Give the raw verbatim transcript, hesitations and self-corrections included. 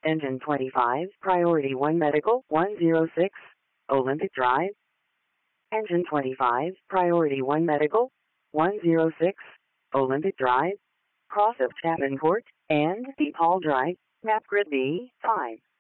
Engine twenty-five, Priority one Medical, one oh six, Olympic Drive. Engine twenty-five, Priority one Medical, one oh six, Olympic Drive, cross of Chapman Court, and Deep Hall Drive, map grid B, five.